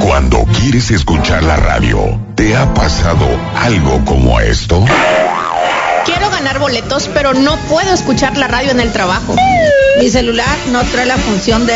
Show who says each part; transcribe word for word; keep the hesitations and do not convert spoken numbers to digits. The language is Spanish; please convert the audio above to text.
Speaker 1: Cuando quieres escuchar la radio, ¿te ha pasado algo como esto?
Speaker 2: Quiero ganar boletos, pero no puedo escuchar la radio en el trabajo.
Speaker 3: Mi celular no trae la función de